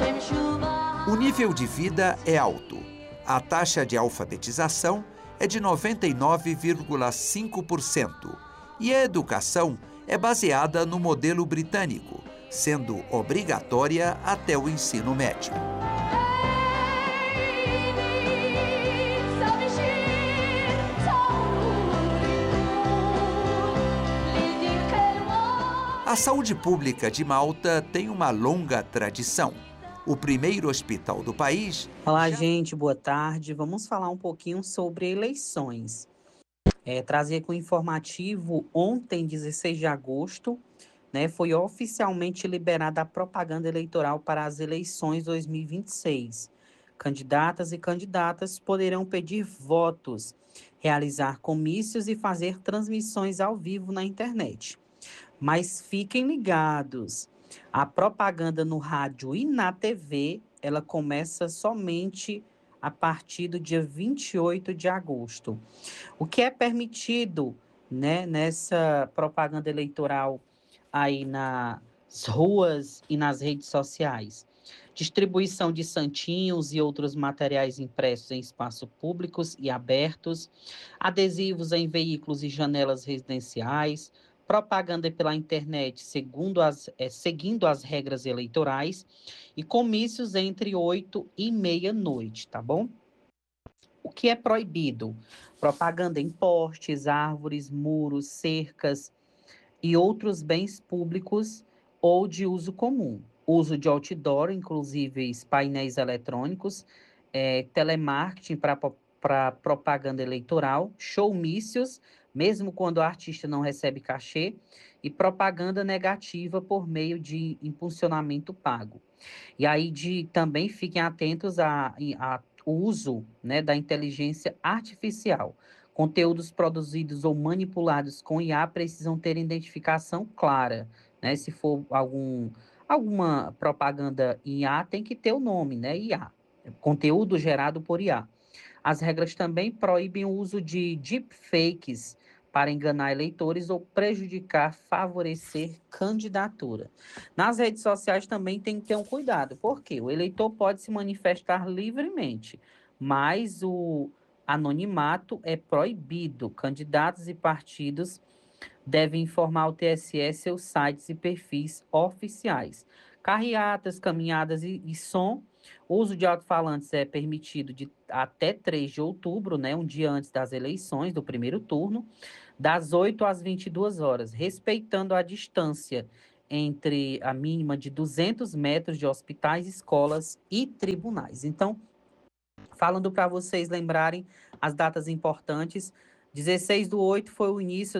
O nível de vida é alto. A taxa de alfabetização é de 99,5% e a educação é baseada no modelo britânico, sendo obrigatória até o ensino médio. A saúde pública de Malta tem uma longa tradição. O primeiro hospital do país... Olá, gente, boa tarde. Vamos falar um pouquinho sobre eleições. Trazer com o informativo, ontem, 16 de agosto, né, foi oficialmente liberada a propaganda eleitoral para as eleições 2026. Candidatas e candidatas poderão pedir votos, realizar comícios e fazer transmissões ao vivo na internet. Mas fiquem ligados, a propaganda no rádio e na TV, ela começa somente a partir do dia 28 de agosto. O que é permitido, né, nessa propaganda eleitoral aí nas ruas e nas redes sociais? Distribuição de santinhos e outros materiais impressos em espaços públicos e abertos, adesivos em veículos e janelas residenciais, propaganda pela internet seguindo as regras eleitorais e comícios entre 8 e meia-noite, tá bom? O que é proibido? Propaganda em postes, árvores, muros, cercas e outros bens públicos ou de uso comum. Uso de outdoor, inclusive painéis eletrônicos, telemarketing para propaganda eleitoral, showmícios, mesmo quando o artista não recebe cachê, e propaganda negativa por meio de impulsionamento pago. E aí também fiquem atentos a uso, né, da inteligência artificial. Conteúdos produzidos ou manipulados com IA precisam ter identificação clara, né? Se for alguma propaganda em IA, tem que ter o nome, né? IA, conteúdo gerado por IA. As regras também proíbem o uso de deepfakes para enganar eleitores ou prejudicar, favorecer candidatura. Nas redes sociais também tem que ter um cuidado, porque o eleitor pode se manifestar livremente, mas o anonimato é proibido. Candidatos e partidos devem informar ao TSE seus sites e perfis oficiais. Carreatas, caminhadas e som. O uso de alto-falantes é permitido até 3 de outubro, né, um dia antes das eleições, do primeiro turno, das 8 às 22 horas, respeitando a distância entre a mínima de 200 metros de hospitais, escolas e tribunais. Então, falando para vocês lembrarem as datas importantes, 16/8 foi o início